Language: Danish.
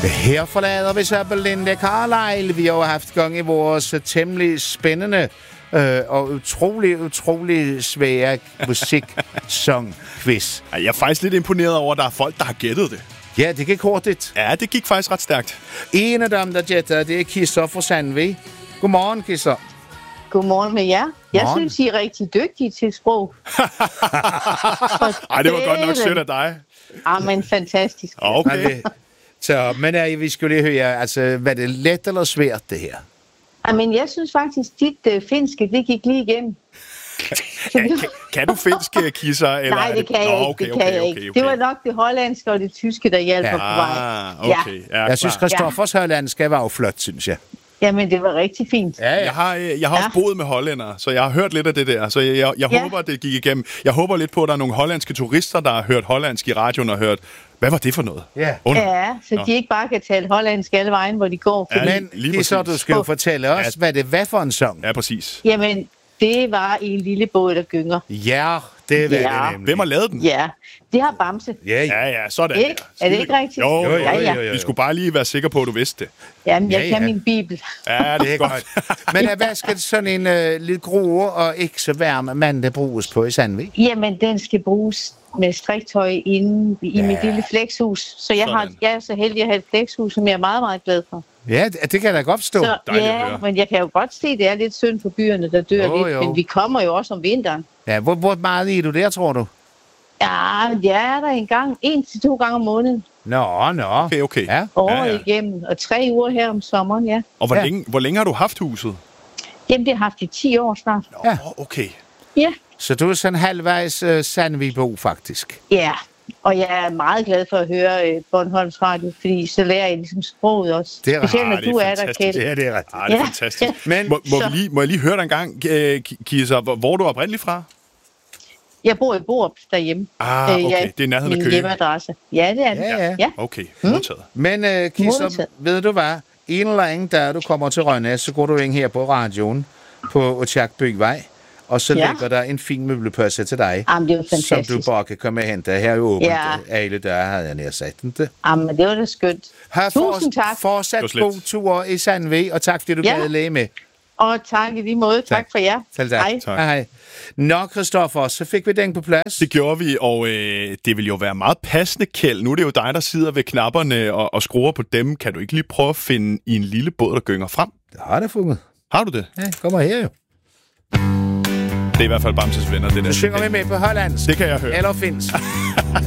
Her forlader vi så Belinda Carlisle. Vi har jo haft gang i vores temmelig spændende og utrolig svære musik-song-quiz. Jeg er faktisk lidt imponeret over, at der er folk, der har gættet det. Ja, det gik hurtigt. Ja, det gik faktisk ret stærkt. En af dem, der gætter, det er Kisser fra Sandvig. Godmorgen, Kisser. Godmorgen med jer. Jeg synes, I er rigtig dygtige til sprog. Ej, det var godt nok sødt af dig. Men fantastisk. Okay. Men vi skulle lige høre, altså, var det let eller svært, det her? Men jeg synes faktisk, dit finske, det gik lige igennem. Kan du finsk, Kisser? Eller Nej, det kan jeg ikke. Okay. Det var nok det hollandske og det tyske, der hjalp mig på vej. Okay. Ja, jeg synes, Christoffers hollandske var jo flot, synes jeg. Jamen, det var rigtig fint. Ja. Jeg har også boet med hollændere, så jeg har hørt lidt af det der. Så jeg håber, det gik igennem. Jeg håber lidt på, at der er nogle hollandske turister, der har hørt hollandsk i radioen og hørt, hvad var det for noget? Ja, så de ikke bare kan tale hollandsk alle vejen, hvor de går. Men lige så du skal jo fortælle os, hvad det var for en sang. Ja, præcis. Jamen, det var en lille båd, der gynger. Ja, det var det nemlig. Hvem har lavet den? Ja, det har Bamse. Ja, sådan. Ikke? Er det ikke rigtigt? Jo. Vi skulle bare lige være sikre på, at du vidste det. Jamen, jeg kan min bibel. Ja, det er godt. Men hvad skal sådan en lidt grove og ikke så varme mand, der bruges på i Sandvig? Jamen, den skal bruges med striktøj inde i mit lille flexhus. Så jeg er så heldig at have et flexhus, som jeg er meget, meget glad for. Ja, det kan jeg da godt forstå. Men jeg kan jo godt se, at det er lidt synd for byerne, der dør lidt. Men vi kommer jo også om vinteren. Ja, hvor meget er du der, tror du? Ja, jeg er der en gang, 1 til 2 gange om måneden. Nå. Okay. Ja. Året igennem, og 3 uger her om sommeren, ja. Og hvor længe har du haft huset? Jamen, det har haft i 10 år snart. Ja. Okay. Ja. Så du er sådan halvvejs Sandvigbo, faktisk? Ja, og jeg er meget glad for at høre Bornholms Radio, fordi så lærer jeg ligesom sproget også. Det er specielt når du er der, Kjeld. Ja, det er rigtigt. Det er fantastisk. Men må jeg lige høre dig en gang, Kisser, hvor er du oprindeligt fra? Jeg bor i Borup derhjemme. Okay. Det er nærheden af Køge. Min hjemmeadresse. Ja, det er det. Ja. Okay, modtaget. Men Kisser, ved du hvad? En eller anden dag, du kommer til Rønne, så går du ind her på radioen på Aakirkebygvej, og så ligger der en fin møblepørse til dig, Jamen, det er fantastisk. som du bare kan komme og hente. Her er jo åbent. Alle døre havde jeg nedsat. Jamen, det var da skønt. Tusind tak. Fortsat god tur i Sandvig, og tak fordi du gad læge med. Og tak i lige måde. Tak for jer. Selv tak. Hej. Nå, Christoffer, så fik vi den på plads. Det gjorde vi, og det vil jo være meget passende, Kjeld. Nu er det jo dig, der sidder ved knapperne og skruer på dem. Kan du ikke lige prøve at finde i en lille båd, der gynger frem? Det har det funget. Har du det? Ja, kommer her jo. Det er i hvert fald Bamses venner, det der. Du synger med på hollandsk. Det kan jeg høre. Eller finsk.